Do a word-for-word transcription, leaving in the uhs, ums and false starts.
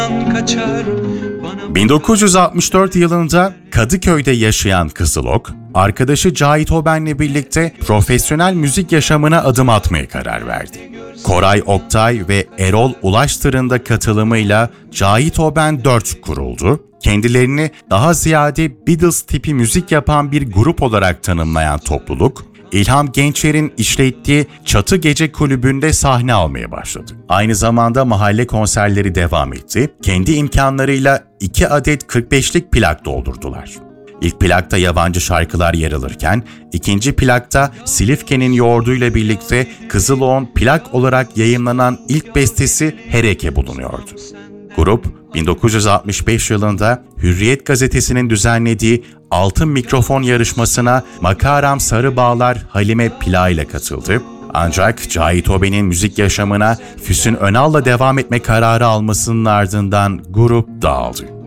bin dokuz yüz altmış dört yılında Kadıköy'de yaşayan Kızılok, arkadaşı Cahit Oben'le birlikte profesyonel müzik yaşamına adım atmaya karar verdi. Koray Oktay ve Erol Ulaştır'ın da katılımıyla Cahit Oben dört kuruldu. Kendilerini daha ziyade Beatles tipi müzik yapan bir grup olarak tanımlayan topluluk, İlham Gençer'in işlettiği Çatı Gece Kulübü'nde sahne almaya başladı. Aynı zamanda mahalle konserleri devam etti. Kendi imkanlarıyla iki adet kırk beşlik plak doldurdular. İlk plakta yabancı şarkılar yer alırken, ikinci plakta Silifke'nin yoğurduyla birlikte Kızılok'un plak olarak yayınlanan ilk bestesi Hereke bulunuyordu. Grup, bin dokuz yüz altmış beş yılında Hürriyet gazetesinin düzenlediği Altın Mikrofon yarışmasına Makaram Sarı Bağlar Halime Pila ile katıldı. Ancak Cahit Oben'in müzik yaşamına Füsun Önal'la devam etme kararı almasının ardından grup dağıldı.